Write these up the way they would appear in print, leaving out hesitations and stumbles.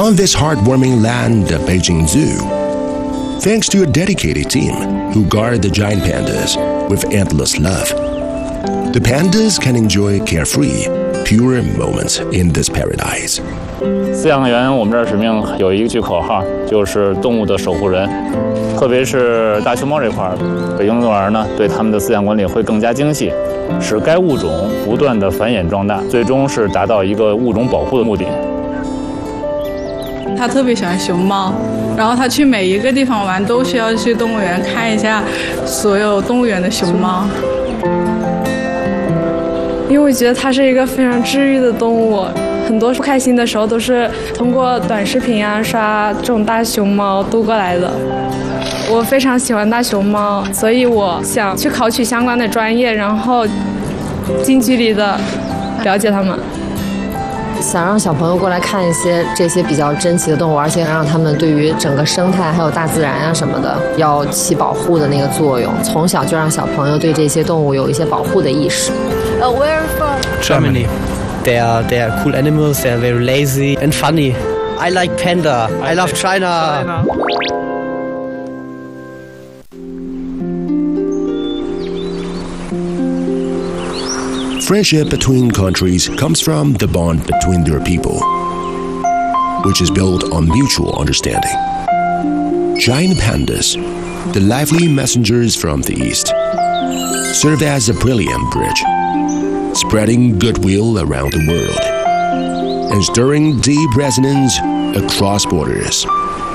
On this heartwarming land of Beijing Zoo, thanks to a dedicated team who guard the giant pandas with endless love, the pandas can enjoy carefree, pure moments in this paradise. 饲养员，我们这儿使命有一句口号，就是动物的守护人。特别是大熊猫这块儿，北京动物园呢对它们的饲养管理会更加精细，使该物种不断的繁衍壮大，最终是达到一个物种保护的目的。 他特别喜欢熊猫，然后他去每一个地方玩都需要去动物园看一下所有动物园的熊猫。 因为我觉得它是一个非常治愈的动物，很多不开心的时候都是通过短视频啊刷这种大熊猫度过来的。我非常喜欢大熊猫，所以我想去考取相关的专业，然后近距离的了解它们。 想让小朋友过来看一些这些比较珍奇的动物，而且让他们对于整个生态还有大自然啊什么的要起保护的那个作用，从小就让小朋友对这些动物有一些保护的意识。 Where are you from? Germany. They are cool animals. They are very lazy and funny. I like panda. I love China. Friendship between countries comes from the bond between their people, which is built on mutual understanding. Giant pandas, the lively messengers from the east, serve as a brilliant bridge, spreading goodwill around the world and stirring deep resonance across borders.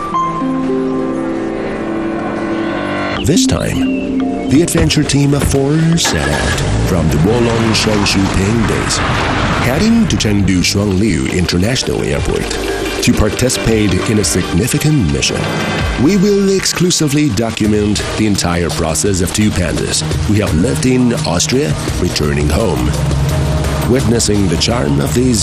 This time, the adventure team of 4 set out from the Wolong Shanshu Ping base, heading to Chengdu Shuangliu International Airport to participate in a significant mission. We will exclusively document the entire process of 2 pandas who have lived in Austria returning home, witnessing the charm of these